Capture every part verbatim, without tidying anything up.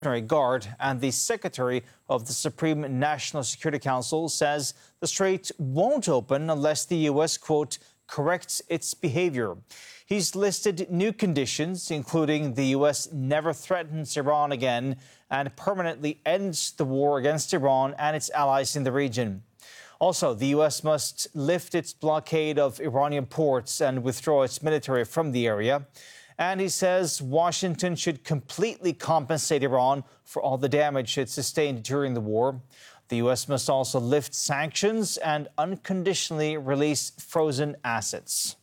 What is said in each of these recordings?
Guard and the Secretary of the Supreme National Security Council says the strait won't open unless the U S, quote, corrects its behavior. He's listed new conditions, including the U S never threatens Iran again and permanently ends the war against Iran and its allies in the region. Also, the U S must lift its blockade of Iranian ports and withdraw its military from the area. And he says Washington should completely compensate Iran for all the damage it sustained during the war. The U S must also lift sanctions and unconditionally release frozen assets.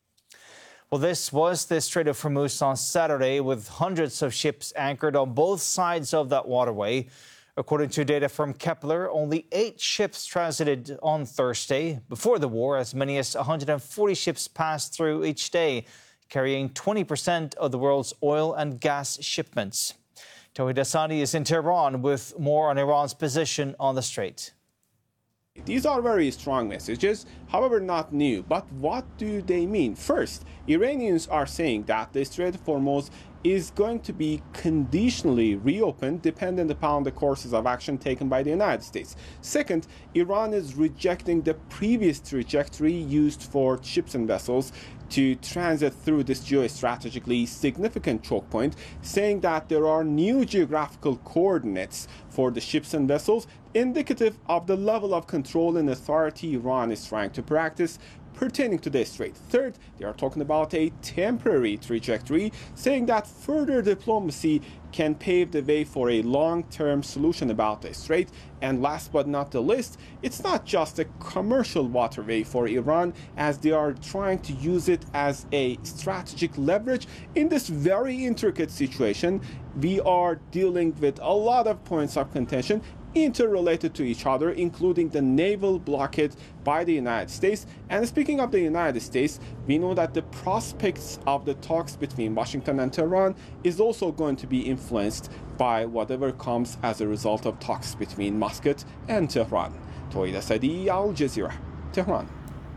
Well, this was the Strait of Hormuz on Saturday, with hundreds of ships anchored on both sides of that waterway. According to data from Kepler, only eight ships transited on Thursday. Before the war, as many as one hundred forty ships passed through each day, carrying twenty percent of the world's oil and gas shipments. Tawhid Hassani is in Tehran with more on Iran's position on the strait. These are very strong messages, however not new. But what do they mean? First, Iranians are saying that the Strait of Hormuz is going to be conditionally reopened dependent upon the courses of action taken by the United States. Second, Iran is rejecting the previous trajectory used for ships and vessels to transit through this geostrategically significant choke point, saying that there are new geographical coordinates for the ships and vessels, indicative of the level of control and authority Iran is trying to practice pertaining to this strait. Third, they are talking about a temporary trajectory, saying that further diplomacy can pave the way for a long-term solution about the strait. And last but not the least, it's not just a commercial waterway for Iran, as they are trying to use it as a strategic leverage. In this very intricate situation, we are dealing with a lot of points of contention interrelated to each other, including the naval blockade by the United States. And speaking of the United States, we know that the prospects of the talks between Washington and Tehran is also going to be influenced by whatever comes as a result of talks between Muscat and Tehran. Tawhid Hassani, Al Jazeera, Tehran.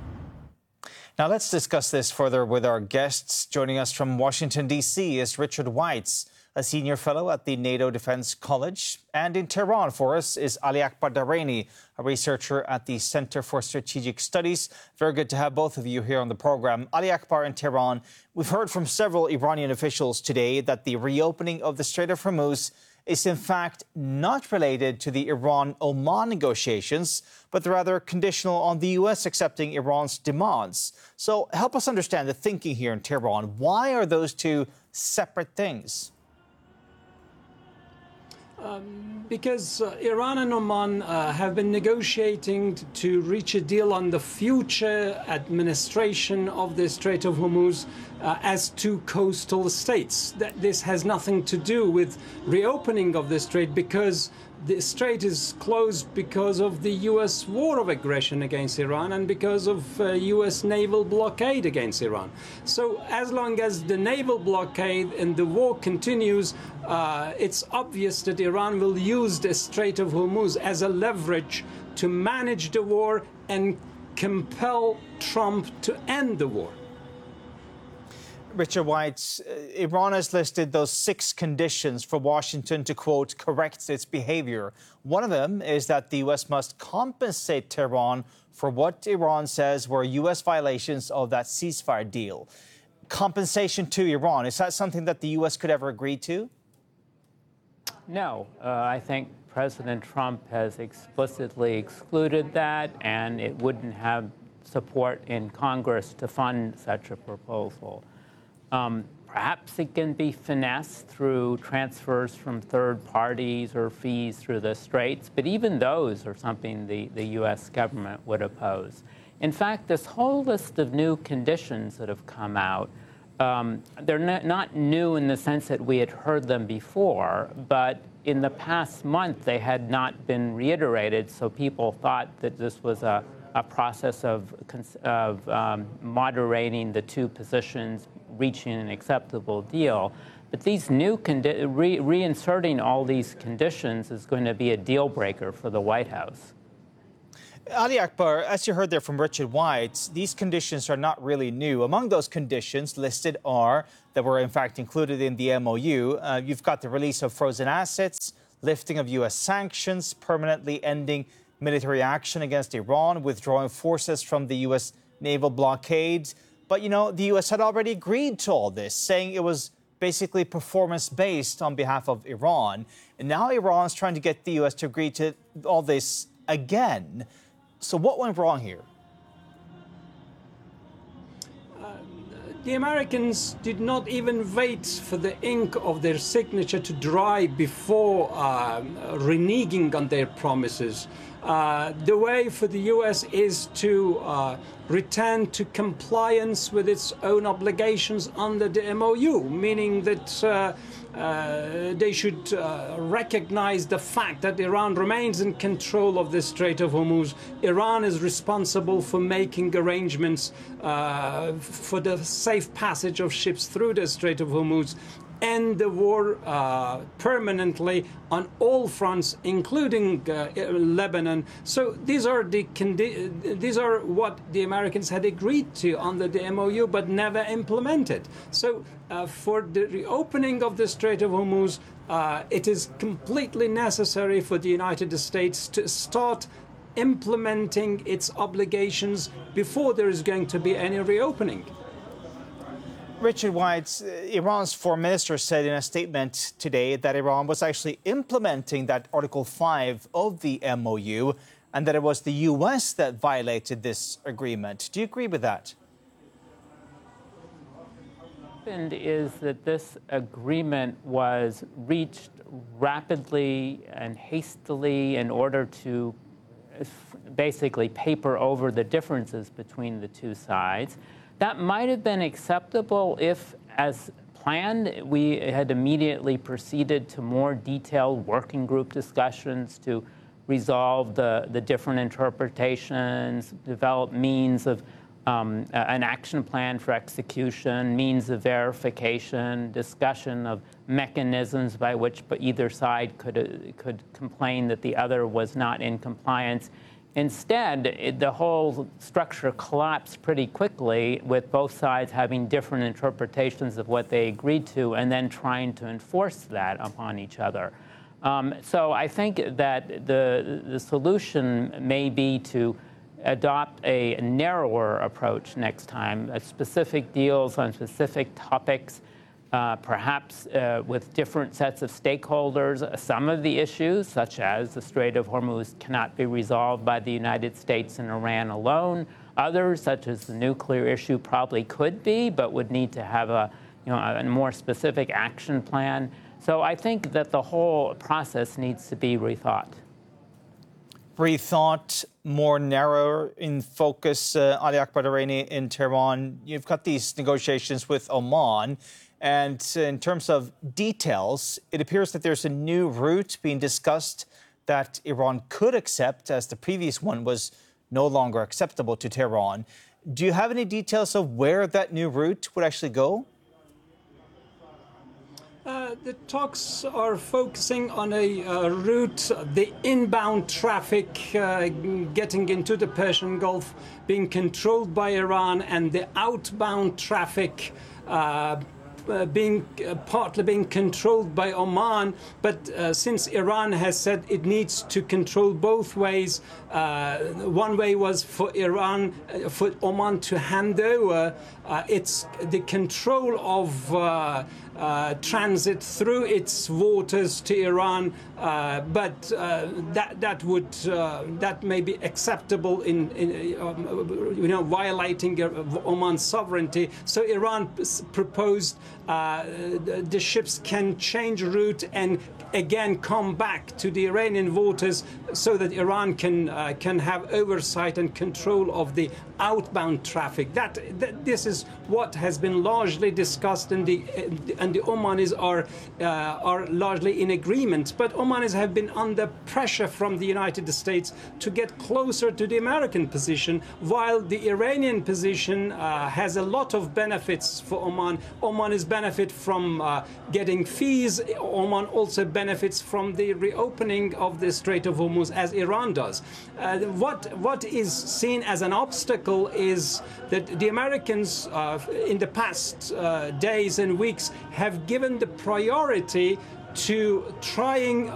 Now let's discuss this further with our guests. Joining us from Washington, D C is Richard Weitz, a senior fellow at the NATO Defense College. And in Tehran for us is Ali Akbar Dareni, a researcher at the Center for Strategic Studies. Very good to have both of you here on the program. Ali Akbar in Tehran, we've heard from several Iranian officials today that the reopening of the Strait of Hormuz is in fact not related to the Iran-Oman negotiations, but rather conditional on the U S accepting Iran's demands. So help us understand the thinking here in Tehran. Why are those two separate things? Um, because uh, Iran and Oman uh, have been negotiating t- to reach a deal on the future administration of the Strait of Hormuz uh, as two coastal states. That this has nothing to do with reopening of the strait, because the strait is closed because of the U S war of aggression against Iran and because of uh, U S naval blockade against Iran. So as long as the naval blockade and the war continues, uh, it's obvious that Iran will use the Strait of Hormuz as a leverage to manage the war and compel Trump to end the war. Richard Weitz, uh, Iran has listed those six conditions for Washington to, quote, correct its behavior. One of them is that the U S must compensate Tehran for what Iran says were U S violations of that ceasefire deal. Compensation to Iran, is that something that the U S could ever agree to? No, uh, I think President Trump has explicitly excluded that, and it wouldn't have support in Congress to fund such a proposal. Um, perhaps it can be finessed through transfers from third parties or fees through the straits, but even those are something the, the U S government would oppose. In fact, this whole list of new conditions that have come out, um, they're not, not new in the sense that we had heard them before, but in the past month they had not been reiterated, so people thought that this was a, a process of, of um, moderating the two positions, reaching an acceptable deal. But these new condi- re- reinserting all these conditions is going to be a deal breaker for the White House. Ali Akbar, as you heard there from Richard White, these conditions are not really new. Among those conditions listed are, that were in fact included in the M O U, uh, you've got the release of frozen assets, lifting of U S sanctions, permanently ending military action against Iran, withdrawing forces from the U S naval blockade. But, you know, the U S had already agreed to all this, saying it was basically performance-based on behalf of Iran. And now Iran is trying to get the U S to agree to all this again. So what went wrong here? Uh, the Americans did not even wait for the ink of their signature to dry before uh, reneging on their promises. Uh, the way for the U S is to uh, return to compliance with its own obligations under the M O U, meaning that uh, uh, they should uh, recognize the fact that Iran remains in control of the Strait of Hormuz. Iran is responsible for making arrangements uh, for the safe passage of ships through the Strait of Hormuz. End the war uh, permanently on all fronts, including uh, Lebanon. So these are the condi- these are what the Americans had agreed to under the M O U, but never implemented. So uh, for the reopening of the Strait of Hormuz, uh, it is completely necessary for the United States to start implementing its obligations before there is going to be any reopening. Richard White, Iran's foreign minister said in a statement today that Iran was actually implementing that Article five of the M O U and that it was the U S that violated this agreement. Do you agree with that? What happened is that this agreement was reached rapidly and hastily in order to basically paper over the differences between the two sides. That might have been acceptable if, as planned, we had immediately proceeded to more detailed working group discussions to resolve the, the different interpretations, develop means of um, an action plan for execution, means of verification, discussion of mechanisms by which either side could, uh, could complain that the other was not in compliance. Instead, it, the whole structure collapsed pretty quickly, with both sides having different interpretations of what they agreed to and then trying to enforce that upon each other. Um, so I think that the, the solution may be to adopt a narrower approach next time, uh, specific deals on specific topics, Uh, perhaps uh, with different sets of stakeholders. Some of the issues, such as the Strait of Hormuz, cannot be resolved by the United States and Iran alone. Others, such as the nuclear issue, probably could be, but would need to have a, you know, a more specific action plan. So I think that the whole process needs to be rethought. Rethought, more narrow in focus. Uh, Ali Akbar Daraini in Tehran. You've got these negotiations with Oman. And in terms of details, it appears that there's a new route being discussed that Iran could accept, as the previous one was no longer acceptable to Tehran. Do you have any details of where that new route would actually go? Uh, the talks are focusing on a uh, route, the inbound traffic uh, getting into the Persian Gulf being controlled by Iran, and the outbound traffic uh, Uh, being uh, partly being controlled by Oman, but uh, since Iran has said it needs to control both ways, uh, one way was for Iran, uh, for Oman to hand over uh, its the control of uh, uh, transit through its waters to Iran, uh, but uh, that that would uh, that may be acceptable in, in um, you know violating Oman's sovereignty. So Iran proposed uh, the, the ships can change route and again come back to the Iranian waters, so that Iran can uh, can have oversight and control of the outbound traffic. That, that this is what has been largely discussed in the and the Omanis are uh, are largely in agreement. But Omanis have been under pressure from the United States to get closer to the American position, while the Iranian position uh, has a lot of benefits for Oman. Omanis benefit from uh, getting fees. Oman also benefits from the reopening of the Strait of Hormuz, as Iran does. Uh, what what is seen as an obstacle is that the Americans uh, in the past uh, days and weeks have given the priority to trying